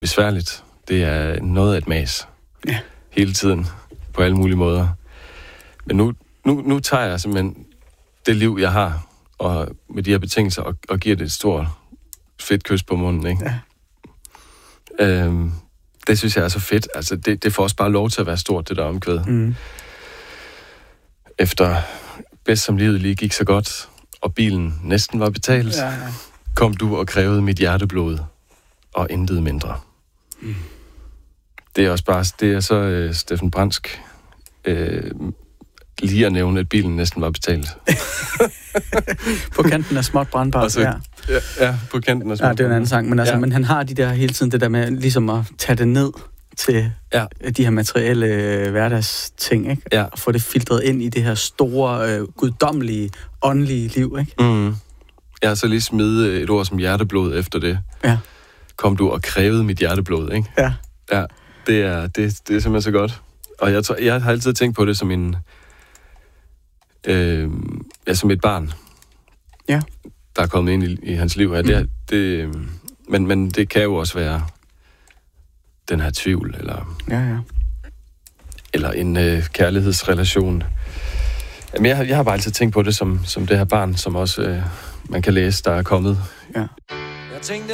besværligt. Det er noget af et mas. Ja. Hele tiden. På alle mulige måder. Men nu tager jeg simpelthen det liv, jeg har, og med de her betingelser, og giver det et stort fedt kys på munden, ikke? Ja. Det synes jeg er så fedt. Altså, det får også bare lov til at være stort, det der omkvæd. Mm. Efter bedst som livet lige gik så godt, og bilen næsten var betalt, kom du og krævede mit hjerteblod, og intet mindre. Mm. Det er også bare, det er så Steffen Brandsk lige at nævne, at bilen næsten var betalt. På kanten af småt brandbart, ja, på kanten af småt. Ja, det er en anden sang, men, altså, men han har de der hele tiden, det der med ligesom at tage det ned til de her materielle hverdagsting, ikke? Ja. Og få det filtreret ind i det her store, guddommelige, åndelige liv, ikke? Mm. Jeg så lige smide et ord som hjerteblod efter det. Ja. Kom du og krævede mit hjerteblod, ikke? Ja. Ja, det er simpelthen så godt. Og jeg har altid tænkt på det som en... som et barn, der er kommet ind i hans liv her. Men det kan jo også være den her tvivl, eller en kærlighedsrelation. Jamen, jeg har bare altid tænkt på det som det her barn, som også man kan læse, der er kommet. Ja.